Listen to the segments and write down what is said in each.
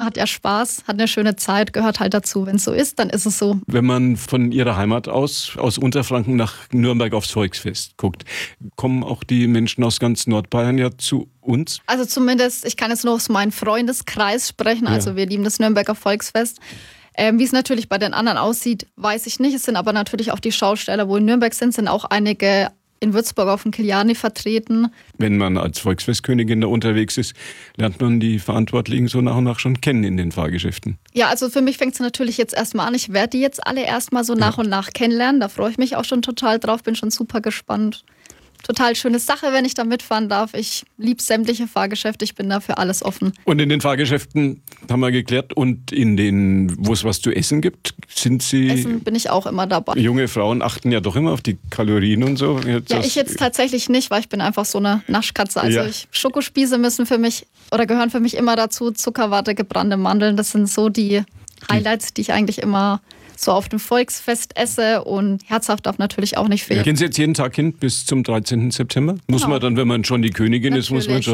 hat ja Spaß, hat eine schöne Zeit, gehört halt dazu. Wenn es so ist, dann ist es so. Wenn man von Ihrer Heimat aus Unterfranken nach Nürnberg aufs Volksfest guckt, kommen auch die Menschen aus ganz Nordbayern ja zu uns? Also zumindest, ich kann jetzt nur aus meinem Freundeskreis sprechen, also wir lieben das Nürnberger Volksfest. Wie es natürlich bei den anderen aussieht, weiß ich nicht. Es sind aber natürlich auch die Schausteller, wo in Nürnberg sind auch einige in Würzburg auf dem Kiliani vertreten. Wenn man als Volksfestkönigin da unterwegs ist, lernt man die Verantwortlichen so nach und nach schon kennen in den Fahrgeschäften. Ja, also für mich fängt es natürlich jetzt erstmal an. Ich werde die jetzt alle erstmal so nach und nach kennenlernen. Da freue ich mich auch schon total drauf, bin schon super gespannt. Total schöne Sache, wenn ich da mitfahren darf. Ich liebe sämtliche Fahrgeschäfte, ich bin da für alles offen. Und in den Fahrgeschäften haben wir geklärt und in denen, wo es was zu essen gibt, sind Sie... Essen bin ich auch immer dabei. Junge Frauen achten ja doch immer auf die Kalorien und so. Ich jetzt tatsächlich nicht, weil ich bin einfach so eine Naschkatze. Also Schokospieße müssen für mich oder gehören für mich immer dazu. Zuckerwatte, gebrannte Mandeln, das sind so die Highlights, die ich eigentlich immer so auf dem Volksfest esse, und herzhaft darf natürlich auch nicht fehlen. Gehen Sie jetzt jeden Tag hin bis zum 13. September? Muss man dann, wenn man schon die Königin ist, muss man schon,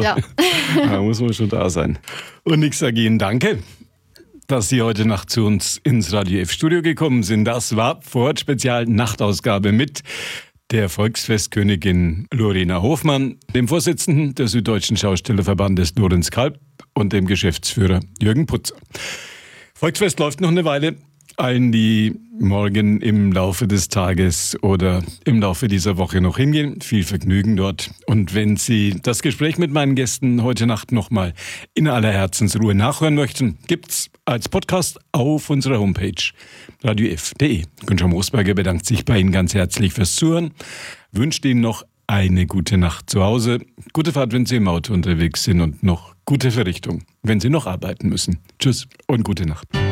muss man schon da sein. Und ich sage Ihnen danke, dass Sie heute Nacht zu uns ins Radio F-Studio gekommen sind. Das war Vorort Spezial Nachtausgabe mit der Volksfestkönigin Lorena Hofmann, dem Vorsitzenden des Süddeutschen Schaustellerverbandes Lorenz Kalb und dem Geschäftsführer Jürgen Putzer. Volksfest läuft noch eine Weile. Allen, die morgen im Laufe des Tages oder im Laufe dieser Woche noch hingehen, viel Vergnügen dort. Und wenn Sie das Gespräch mit meinen Gästen heute Nacht nochmal in aller Herzensruhe nachhören möchten, gibt's als Podcast auf unserer Homepage radiof.de. Günther Moosberger bedankt sich bei Ihnen ganz herzlich fürs Zuhören, wünscht Ihnen noch eine gute Nacht zu Hause, gute Fahrt, wenn Sie im Auto unterwegs sind, und noch gute Verrichtung, wenn Sie noch arbeiten müssen. Tschüss und gute Nacht.